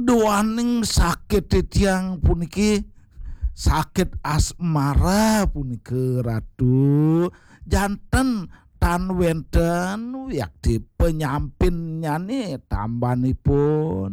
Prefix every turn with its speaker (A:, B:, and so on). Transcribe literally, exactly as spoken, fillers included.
A: Duaning sakit titiang puniki sakit asmara puniki Ratu janten tan wenten yakti penyampinnya nih tambanipun